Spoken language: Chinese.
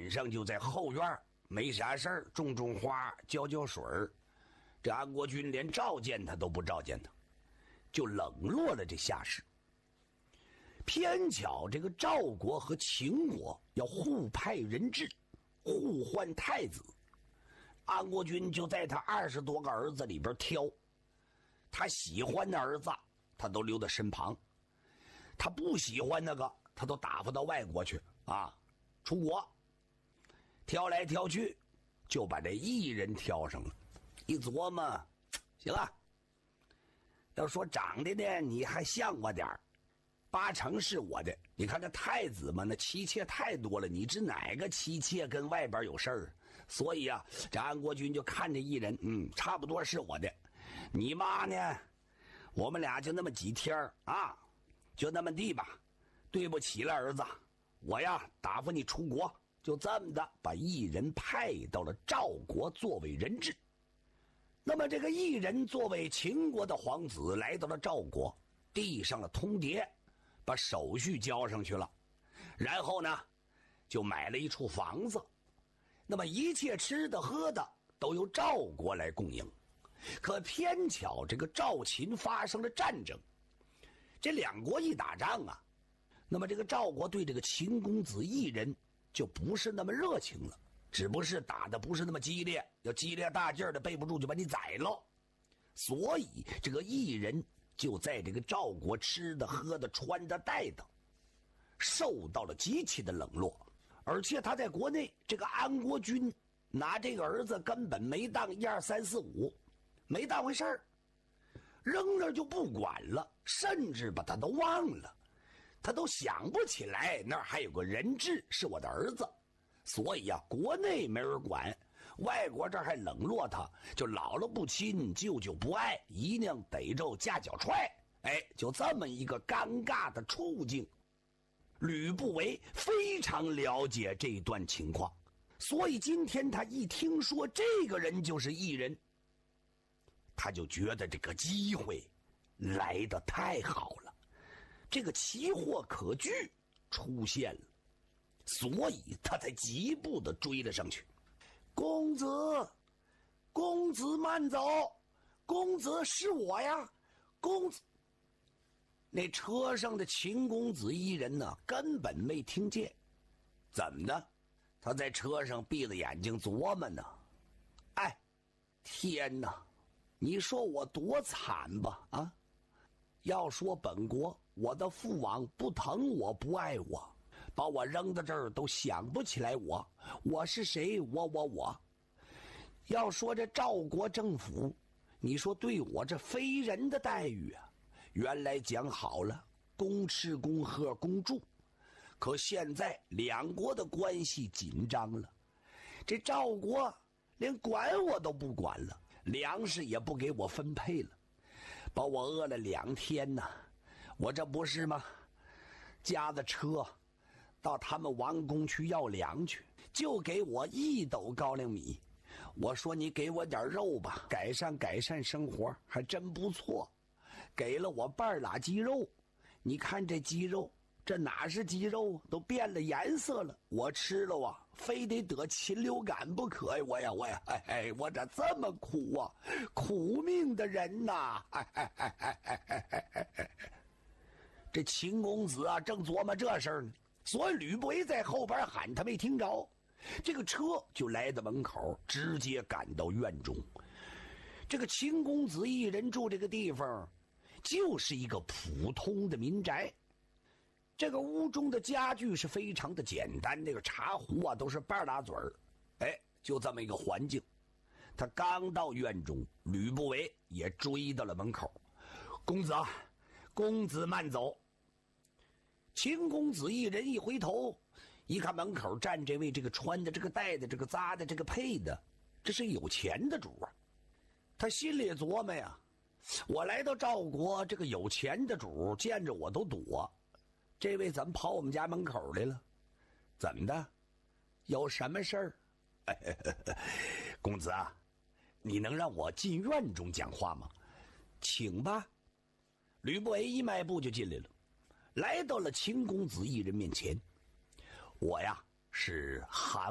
晚上就在后院没啥事儿，种花，浇水。这安国君连召见他都不召见他，就冷落了这下士。偏巧这个赵国和秦国要互派人质，互换太子。安国君就在他20多个儿子里边挑，他喜欢的儿子他都留在身旁，他不喜欢那个他都打发到外国去啊，出国。挑来挑去就把这异人挑上了。一琢磨，行啊，要说长得呢你还像我点儿，8成是我的。你看那太子嘛，那妻妾太多了，你知哪个妻妾跟外边有事儿？所以啊，这安国君就看这异人，差不多是我的。你妈呢？我们俩就那么几天啊，就那么地吧。对不起了，儿子，我呀打发你出国，就这么的把异人派到了赵国作为人质。那么这个异人作为秦国的皇子来到了赵国，递上了通牒，把手续交上去了，然后呢就买了一处房子。那么一切吃的喝的都由赵国来供应。可偏巧这个赵秦发生了战争，这两国一打仗啊，那么这个赵国对这个秦公子异人就不是那么热情了，只不是打的不是那么激烈，要激烈大劲儿的背不住就把你宰了。所以这个异人就在这个赵国吃的喝的穿的戴的受到了极其的冷落。而且他在国内这个安国君拿这个儿子根本没当1、2、3、4、5，没当回事儿，扔那就不管了，甚至把他都忘了，他都想不起来那儿还有个人质是我的儿子。所以啊，国内没人管，外国这儿还冷落他，就姥姥不亲，舅舅不爱，姨娘逮着架脚踹，就这么一个尴尬的处境。吕不韦非常了解这段情况，所以今天他一听说这个人就是异人，他就觉得这个机会来得太好了，这个奇货可居出现了，所以他才急步地追了上去。公子，公子慢走，公子是我呀，公子。那车上的秦公子一人呢，根本没听见。怎么的？他在车上闭着眼睛琢磨呢。天哪，你说我多惨吧啊！要说本国我的父王不疼我不爱我，把我扔到这儿都想不起来我是谁，我。要说这赵国政府，你说对我这非人的待遇啊，原来讲好了，公吃公喝公住，可现在两国的关系紧张了，这赵国连管我都不管了，粮食也不给我分配了，把我饿了2天呢。我这不是吗？驾着车到他们王宫去要粮去，就给我1斗高粱米。我说你给我点肉吧，改善生活，还真不错。给了我半拉鸡肉，你看这鸡肉，这哪是鸡肉，都变了颜色了。我吃了啊，非得得禽流感不可呀！我这这么苦啊，苦命的人呐！这秦公子啊，正琢磨这事儿呢，所以吕不韦在后边喊，他没听着。这个车就来到门口，直接赶到院中。这个秦公子一人住这个地方，就是一个普通的民宅。这个屋中的家具是非常的简单，那个茶壶啊都是半拉嘴儿，就这么一个环境。他刚到院中，吕不韦也追到了门口。公子啊，公子慢走。秦公子一人一回头，一看门口站这位这个穿的这个戴的这个扎的这个配的，这是有钱的主啊。他心里琢磨呀，我来到赵国，这个有钱的主见着我都躲，这位怎么跑我们家门口来了？怎么的？有什么事儿？公子啊，你能让我进院中讲话吗？请吧。吕不韦一迈步就进来了，来到了秦公子一人面前。我呀是韩